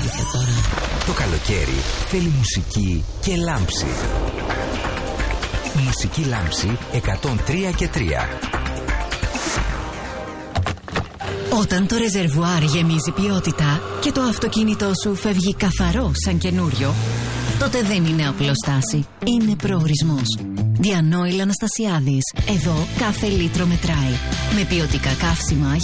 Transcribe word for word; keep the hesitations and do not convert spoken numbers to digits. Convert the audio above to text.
αλήθεια τώρα. Το καλοκαίρι θέλει μουσική και λάμψη. Μουσική λάμψη εκατόν τρία και τρία. Όταν το ρεζερβουάρ γεμίζει ποιότητα και το αυτοκίνητό σου φεύγει καθαρό σαν καινούριο, τότε δεν είναι απλοστάση, είναι προορισμός. Διανόηλ Αναστασιάδης. Εδώ κάθε λίτρο μετράει. Με ποιοτικά καύσιμα